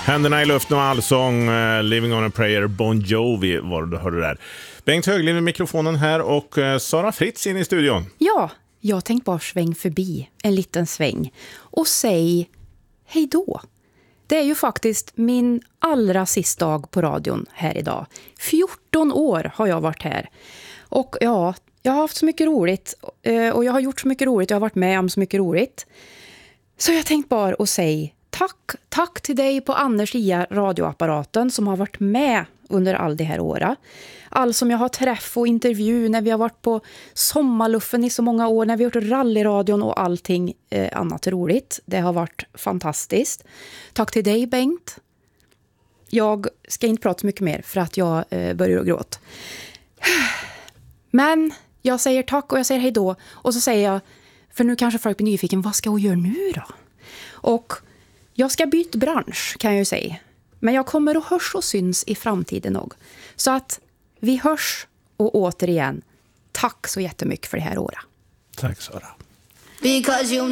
Händerna i luften och allsång, Living on a prayer, Bon Jovi var det du hörde där. Bengt Höglind vid mikrofonen här och Sara Fritz in i studion. Ja, jag tänkte bara sväng förbi en liten sväng och säg hej då. Det är ju faktiskt min allra sista dag på radion här idag. 14 år har jag varit här. Och ja, jag har haft så mycket roligt och jag har gjort så mycket roligt. Jag har varit med om så mycket roligt. Så jag tänkte bara att säga tack till dig på Anders Ia radioapparaten som har varit med under all det här året. All som jag har träff och intervju när vi har varit på sommarluffen i så många år, när vi har gjort rallyradion och allting annat roligt. Det har varit fantastiskt. Tack till dig, Bengt. Jag ska inte prata så mycket mer för att jag börjar att gråta. Men jag säger tack och jag säger hej då. Och så säger jag, för nu kanske folk blir nyfiken, vad ska jag göra nu då? Och jag ska byta bransch kan jag ju säga. Men jag kommer att hörs och syns i framtiden nog. Så att vi hörs och återigen, tack så jättemycket för det här året. Tack Sara. Because you